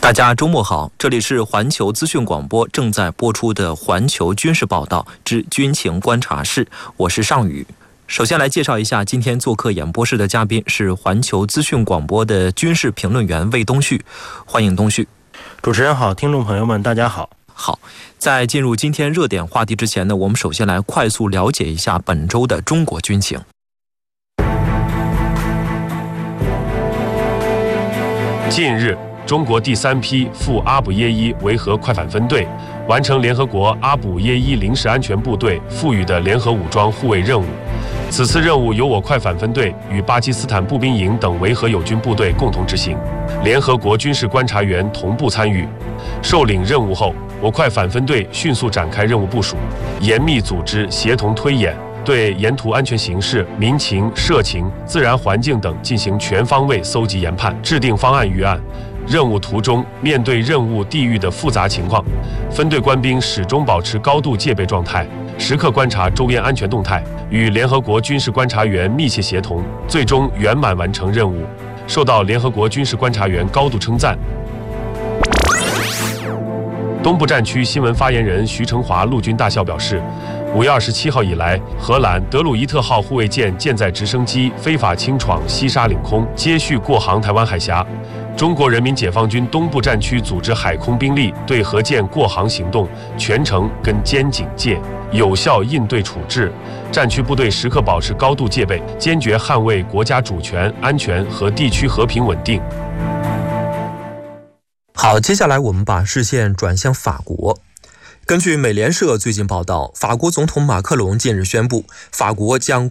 大家周末好，这里是环球资讯广播正在播出的环球军事报道之军情观察室，我是尚宇。首先来介绍一下今天做客演播室的嘉宾是环球资讯广播的军事评论员魏东旭，欢迎东旭。 主持人好，听众朋友们大家好。 好，在进入今天热点话题之前呢，我们首先来快速了解一下本周的中国军情。 近日，中国第3批赴阿卜耶伊维和快反分队完成联合国阿卜耶伊临时安全部队赋予的联合武装护卫任务。此次任务由我快反分队与巴基斯坦步兵营等维和友军部队共同执行，联合国军事观察员同步参与。受领任务后，我快反分队迅速展开任务部署，严密组织，协同推演，对沿途安全形势、民情、社情、自然环境等进行全方位搜集研判，制定方案预案。任务途中，面对任务地域的复杂情况，分队官兵始终保持高度戒备状态，时刻观察周边安全动态，与联合国军事观察员密切协同，最终圆满完成任务，受到联合国军事观察员高度称赞。东部战区新闻发言人徐成华陆军大校表示，5月27号以来，荷兰德鲁伊特号护卫舰舰载直升机非法侵闯西沙领空，接续过航台湾海峡。中国人民解放军东部战区组织海空兵力对河舰过航行动全程跟监警戒，有效应对处置。战区部队时刻保持高度戒备，坚决捍卫国家主权、安全和地区和平稳定。 好，接下来我们把视线转向法国。根据美联社最近报道，法国总统马克龙近日宣布，法国将